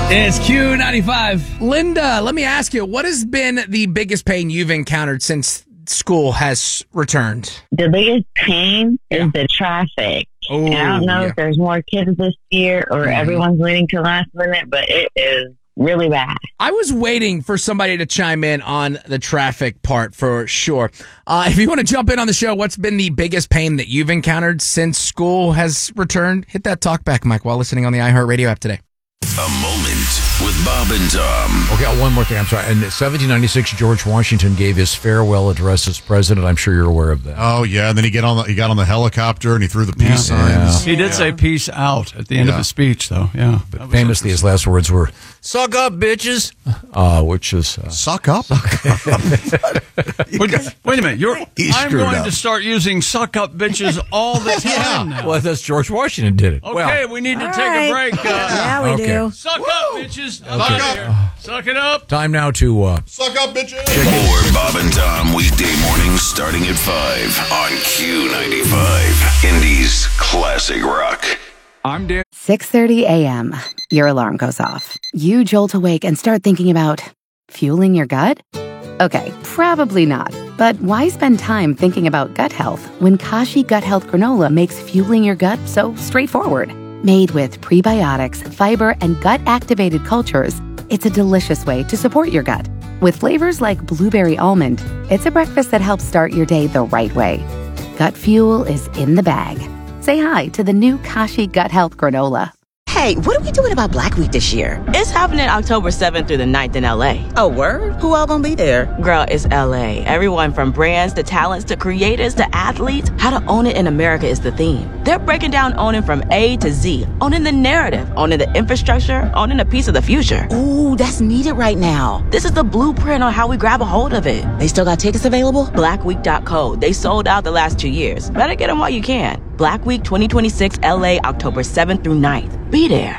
It's Q95. Linda, let me ask you, what has been the biggest pain you've encountered since school has returned? The biggest pain is the traffic. Oh, and I don't know if there's more kids this year or everyone's waiting till last minute, but it is really bad. I was waiting for somebody to chime in on the traffic part for sure. If you want to jump in on the show, what's been the biggest pain that you've encountered since school has returned? Hit that talkback mic while listening on the iHeartRadio app today. A moment with Bob and Tom. Okay, one more thing. I'm sorry. In 1796, George Washington gave his farewell address as president. I'm sure you're aware of that. Oh, yeah. And then he got on the helicopter and he threw the peace signs. He did say peace out at the end of his speech, though. Yeah. But famously, his last words were, "Suck up, bitches," which is... Suck up? Wait a minute. I'm going to start using suck up bitches all the time now. Well, that's George Washington did it. Okay, we need to take a break. Yeah, we do. Suck up, bitches. Suck it up. Time now to... Suck up, bitches! More Bob and Tom weekday mornings starting at 5 on Q95. Indy's classic rock. I'm Dan. 6:30 a.m. Your alarm goes off. You jolt awake and start thinking about fueling your gut? Okay, probably not. But why spend time thinking about gut health when Kashi Gut Health Granola makes fueling your gut so straightforward? Made with prebiotics, fiber, and gut-activated cultures, it's a delicious way to support your gut. With flavors like blueberry almond, it's a breakfast that helps start your day the right way. Gut fuel is in the bag. Say hi to the new Kashi Gut Health Granola. Hey, what are we doing about Black Week this year? It's happening October 7th through the 9th in LA. Oh, word? Who all gonna be there? Girl, it's LA. Everyone from brands to talents to creators to athletes. How to own it in America is the theme. They're breaking down owning from A to Z. Owning the narrative, owning the infrastructure, owning a piece of the future. Ooh, that's needed right now. This is the blueprint on how we grab a hold of it. They still got tickets available? Blackweek.co. They sold out the last 2 years. Better get them while you can. Black Week 2026 LA, October 7th through 9th. Be there.